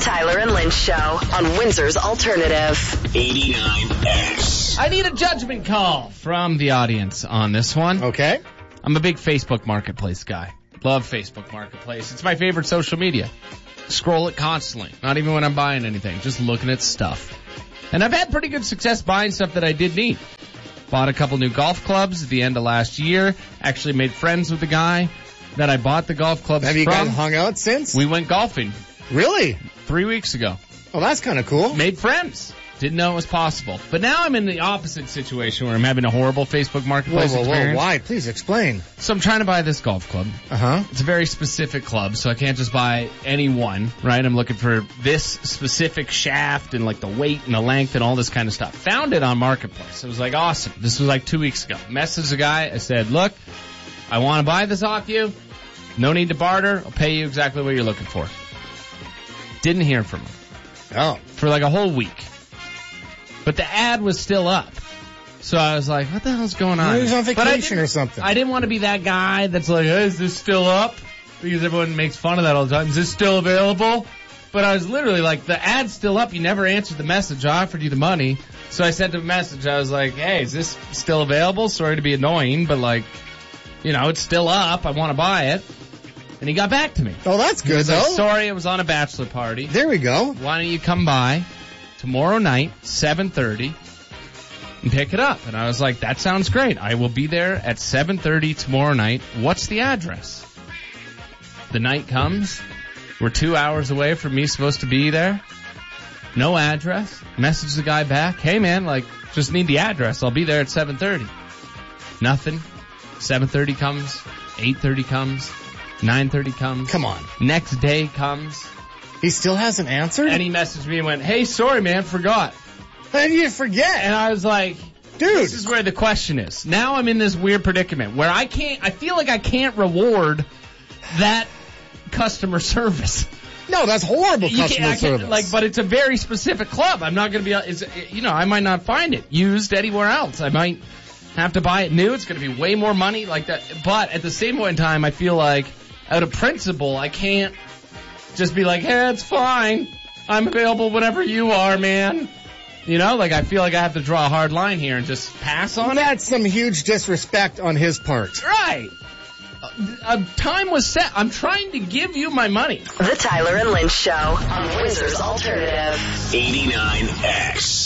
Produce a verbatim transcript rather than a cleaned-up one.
Tyler and Lynch Show on Windsor's Alternative. eighty-nine X. I need a judgment call from the audience on this one. Okay. I'm a big Facebook Marketplace guy. Love Facebook Marketplace. It's my favorite social media. Scroll it constantly. Not even when I'm buying anything. Just looking at stuff. And I've had pretty good success buying stuff that I did need. Bought a couple new golf clubs at the end of last year. Actually made friends with the guy that I bought the golf clubs from. Have you guys hung out since? We went golfing. Really? Three weeks ago. Oh, that's kind of cool. Made friends. Didn't know it was possible. But now I'm in the opposite situation where I'm having a horrible Facebook Marketplace whoa, whoa, experience. Whoa, why? Please explain. So I'm trying to buy this golf club. Uh-huh. It's a very specific club, so I can't just buy any one, right? I'm looking for this specific shaft and like the weight and the length and all this kind of stuff. Found it on Marketplace. It was like awesome. This was like two weeks ago. Messaged the guy. I said, look, I want to buy this off you. No need to barter. I'll pay you exactly what you're looking for. Didn't hear from him. Oh. For like a whole week. But the ad was still up. So I was like, what the hell's going on? Maybe he's on But I vacation didn't- or something. I didn't want to be that guy that's like, hey, is this still up? Because everyone makes fun of that all the time. Is this still available? But I was literally like, the ad's still up. You never answered the message. I offered you the money. So I sent him a message. I was like, hey, is this still available? Sorry to be annoying, but like, you know, it's still up. I want to buy it. And he got back to me. Oh, that's He good, was though. like, sorry, I was on a bachelor party. There we go. Why don't you come by tomorrow night, seven thirty, and pick it up? And I was like, that sounds great. I will be there at seven thirty tomorrow night. What's the address? The night comes. We're two hours away from me supposed to be there. No address. Message the guy back. Hey, man, like, just need the address. I'll be there at seven thirty. Nothing. seven thirty comes. eight thirty comes. nine thirty comes. Come on. Next day comes. He still hasn't answered? And he messaged me and went, hey, sorry, man, forgot. How did you forget? And I was like, Dude. This is where the question is. Now I'm in this weird predicament where I can't, I feel like I can't reward that customer service. No, that's horrible You customer can't, I can't, service. like, but it's a very specific club. I'm not going to be, it's, you know, I might not find it used anywhere else. I might have to buy it new. It's going to be way more money like that. But at the same point in time, I feel like out of principle, I can't just be like, hey, it's fine. I'm available whenever you are, man. You know, like I feel like I have to draw a hard line here and just pass on it. That's some huge disrespect on his part. Right. A, a time was set. I'm trying to give you my money. The Tyler and Lynch Show on Windsor's Alternative. eighty-nine X.